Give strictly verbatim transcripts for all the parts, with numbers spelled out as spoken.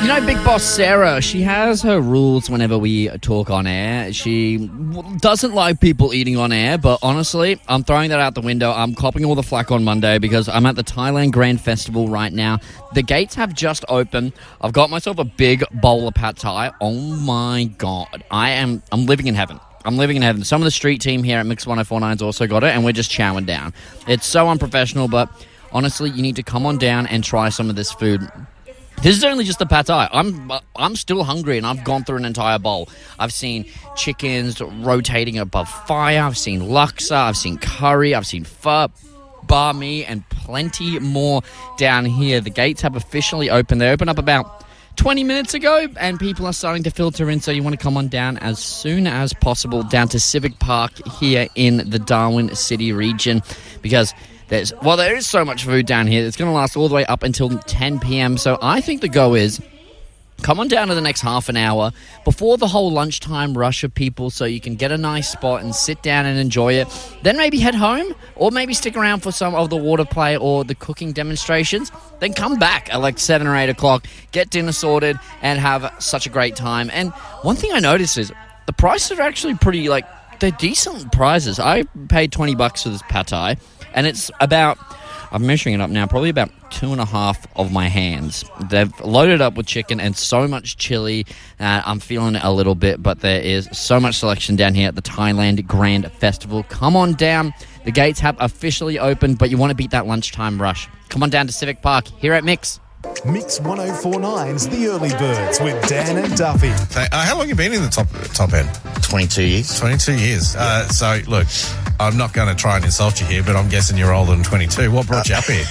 You know, Big Boss Sarah, she has her rules whenever we talk on air. She doesn't like people eating on air, but honestly, I'm throwing that out the window. I'm copping all the flack on Monday because I'm at the Thailand Grand Festival right now. The gates have just opened. I've got myself a big bowl of pad thai. Oh my God. I am, I'm living in heaven. I'm living in heaven. Some of the street team here at Mix one oh four nine's also got it, and we're just chowing down. It's so unprofessional, but honestly, you need to come on down and try some of this food. This is only just the pad thai. I'm I'm still hungry, and I've gone through an entire bowl. I've seen chickens rotating above fire. I've seen laksa. I've seen curry. I've seen pho, banh mi, and plenty more down here. The gates have officially opened. They opened up about twenty minutes ago, and people are starting to filter in, so you want to come on down as soon as possible down to Civic Park here in the Darwin City region, because There's, well, there is so much food down here. It's going to last all the way up until ten p.m. So I think the go is come on down to the next half an hour before the whole lunchtime rush of people so you can get a nice spot and sit down and enjoy it. Then maybe head home, or maybe stick around for some of the water play or the cooking demonstrations. Then come back at like seven or eight o'clock, get dinner sorted, and have such a great time. And one thing I noticed is the prices are actually pretty, like, they're decent prices. I paid twenty bucks for this pad thai. And it's about, I'm measuring it up now, probably about two and a half of my hands. They've loaded up with chicken and so much chili. Uh, I'm feeling it a little bit, but there is so much selection down here at the Thailand Grand Festival. Come on down. The gates have officially opened, but you want to beat that lunchtime rush. Come on down to Civic Park here at Mix. Mix one oh four nine's The Early Birds with Dan and Duffy. Uh, how long have you been in the top top end? twenty-two years. twenty-two years. Uh, so, look, I'm not going to try and insult you here, but I'm guessing you're older than twenty-two. What brought you up here?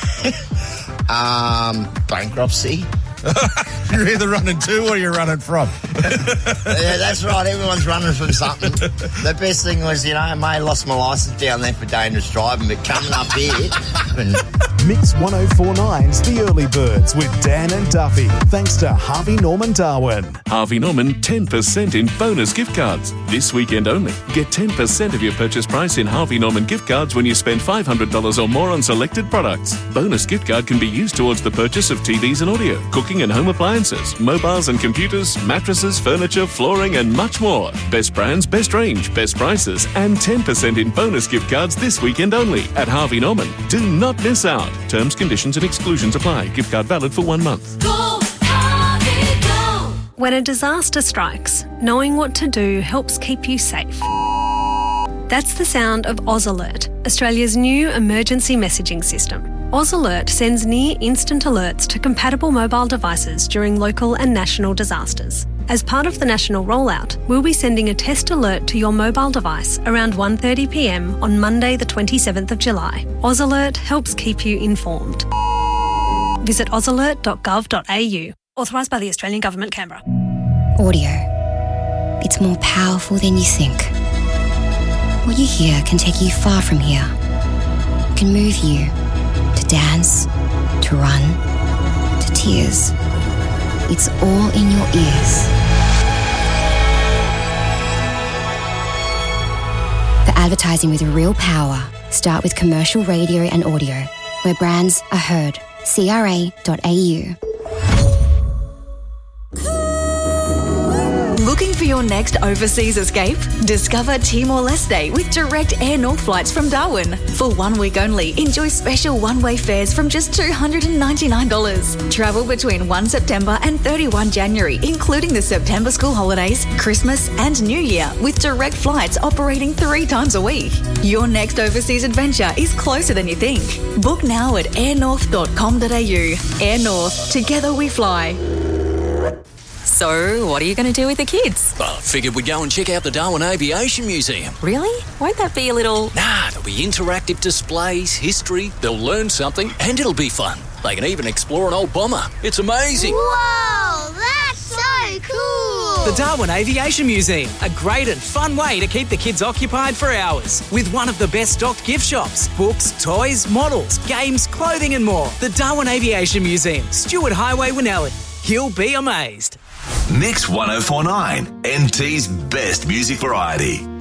um, bankruptcy. You're either running to or you're running from. Yeah, that's right. Everyone's running from something. The best thing was, you know, I may have lost my licence down there for dangerous driving, but coming up here... And Mix one oh four nine's The Early Birds with Dan and Duffy. Thanks to Harvey Norman Darwin. Harvey Norman, ten percent in bonus gift cards. This weekend only. Get ten percent of your purchase price in Harvey Norman gift cards when you spend five hundred dollars or more on selected products. Bonus gift card can be used towards the purchase of T Vs and audio, cooking and home appliances, mobiles and computers, mattresses, furniture, flooring and much more. Best brands, best range, best prices and ten percent in bonus gift cards this weekend only at Harvey Norman. Do not miss out. Terms, conditions and exclusions apply. Gift card valid for one month. Go, Harvey, go! When a disaster strikes, knowing what to do helps keep you safe. That's the sound of Oz Alert, Australia's new emergency messaging system. Oz Alert sends near-instant alerts to compatible mobile devices during local and national disasters. As part of the national rollout, we'll be sending a test alert to your mobile device around one thirty p.m. on Monday the twenty-seventh of July. Oz Alert helps keep you informed. Visit oz alert dot gov dot a u. Authorised by the Australian Government, Canberra. Audio. It's more powerful than you think. What you hear can take you far from here. It can move you to dance, to run, to tears. It's all in your ears. For advertising with real power, start with commercial radio and audio, where brands are heard. C R A dot A U. Looking for your next overseas escape? Discover Timor-Leste with direct Air North flights from Darwin. For one week only, enjoy special one-way fares from just two hundred ninety-nine dollars. Travel between the first of September and thirty-first of January, including the September school holidays, Christmas and New Year, with direct flights operating three times a week. Your next overseas adventure is closer than you think. Book now at air north dot com dot a u. Air North, together we fly. So, what are you going to do with the kids? Well, I figured we'd go and check out the Darwin Aviation Museum. Really? Won't that be a little... Nah, there'll be interactive displays, history, they'll learn something, and it'll be fun. They can even explore an old bomber. It's amazing. Whoa, that's so cool. The Darwin Aviation Museum, a great and fun way to keep the kids occupied for hours. With one of the best stocked gift shops, books, toys, models, games, clothing and more. The Darwin Aviation Museum, Stewart Highway, Winnelli. You'll be amazed. Mix one oh four nine, N T's best music variety.